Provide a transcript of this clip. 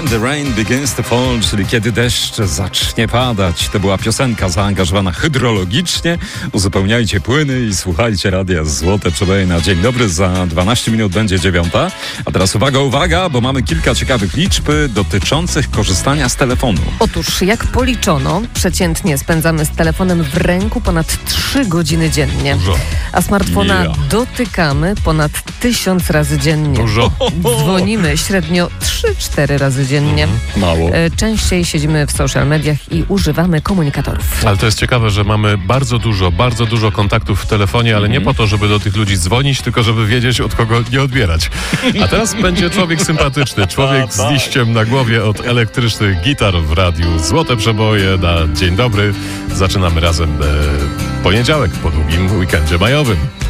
When the Rain Begins to Fall, czyli kiedy deszcz zacznie padać. To była piosenka zaangażowana hydrologicznie. Uzupełniajcie płyny i słuchajcie radia Złote Przeboje na dzień dobry. Za 12 minut będzie 9. A teraz uwaga, bo mamy kilka ciekawych liczb dotyczących korzystania z telefonu. Otóż, jak policzono, przeciętnie spędzamy z telefonem w ręku ponad 3 godziny dziennie. Dużo. A smartfona dotykamy ponad 1000 razy dziennie. Dużo. Dzwonimy średnio 3-4 razy dziennie. Mało. Częściej siedzimy w social mediach i używamy komunikatorów. Ale to jest ciekawe, że mamy bardzo dużo kontaktów w telefonie, ale nie po to, żeby do tych ludzi dzwonić, tylko żeby wiedzieć, od kogo nie odbierać. A teraz będzie człowiek sympatyczny, człowiek z liściem na głowie od elektrycznych gitar w radiu Złote Przeboje na dzień dobry. Zaczynamy razem poniedziałek po długim weekendzie majowym.